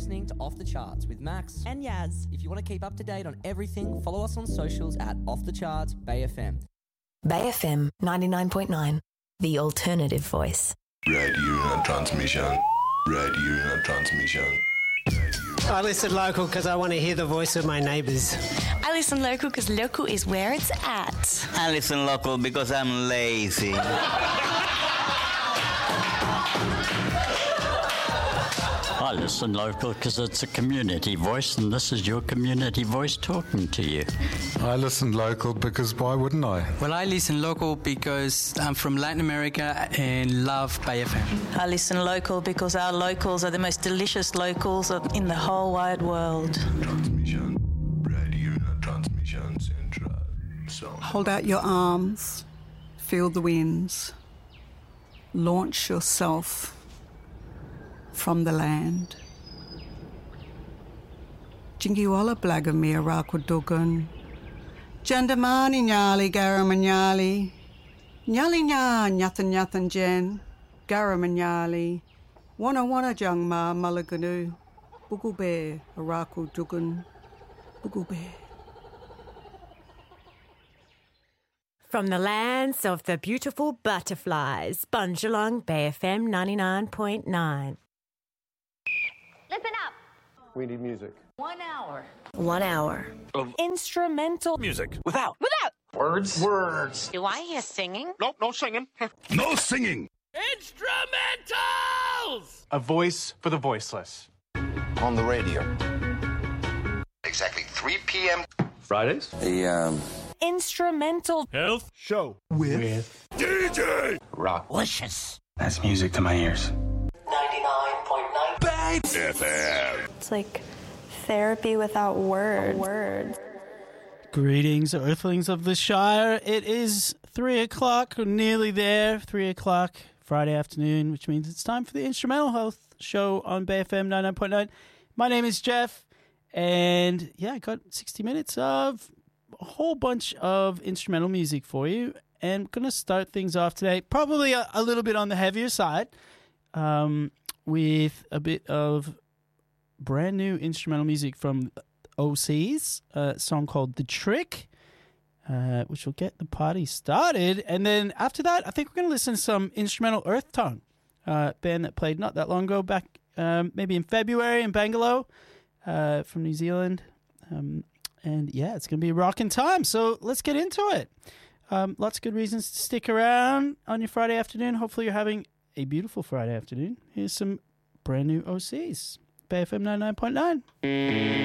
listening to Off the Charts with Max and Yaz. If you want to keep up to date on everything, follow us on socials at Off the Charts Bay FM. Bay FM 99.9, the alternative voice. Radio transmission. Radio transmission. I listen local because I want to hear the voice of my neighbours. I listen local because local is where it's at. I listen local because I'm lazy. I listen local because it's a community voice, and this is your community voice talking to you. I listen local because why wouldn't I? Well, I listen local because I'm from Latin America and love Bay FM. I listen local because our locals are the most delicious locals in the whole wide world. Transmission. Radio transmission central. Hold out your arms. Feel the winds. Launch yourself from the land. Jingiwala Blagamir Rakudugan. Jandamani Nyali Garamanyali. Nyali Nya Nyathan Nyathan Jen. Garamanyali. Wana Wana Jangma Malaganu. Bugube Arakudugan. Bugube. From the lands of the beautiful butterflies, Bunjalung Bay FM 99.9. Listen up. We need music. 1 hour. 1 hour of instrumental music. Without Words. Do I hear singing? Nope, no singing. No singing. Instrumentals! A voice for the voiceless. On the radio. Exactly 3 p.m. Fridays. Instrumental health show with DJ Rock. Licious. That's music to my ears. 99.9 Babe FM. It's like therapy without words. Greetings, Earthlings of the Shire. It is 3 o'clock, nearly there, 3 o'clock Friday afternoon, which means it's time for the Instrumental Health Show on Bay FM 99.9. My name is Jeff, and I got 60 minutes of a whole bunch of instrumental music for you, and I'm going to start things off today probably a little bit on the heavier side, with a bit of brand new instrumental music from OCs, a song called The Trick, which will get the party started. And then after that, I think we're going to listen to some instrumental Earth Tongue, band that played not that long ago, back maybe in February in Bangalore, from New Zealand. And it's going to be a rocking time. So let's get into it. Lots of good reasons to stick around on your Friday afternoon. Hopefully you're having a beautiful Friday afternoon. Here's some brand new OCs. Bay FM 99.9.